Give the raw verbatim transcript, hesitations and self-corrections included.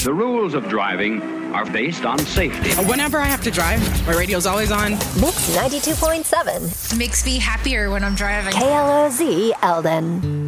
The rules of driving are based on safety. Whenever I have to drive, my radio's always on. Mix ninety-two point seven. Makes me happier when I'm driving. K L O Z Eldon.